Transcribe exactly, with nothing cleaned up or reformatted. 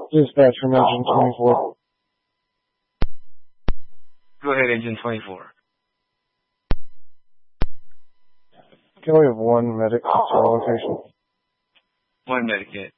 Dispatch from Engine twenty-four. Go ahead, Engine twenty-four. Can we have one medic to our location? One medic hit.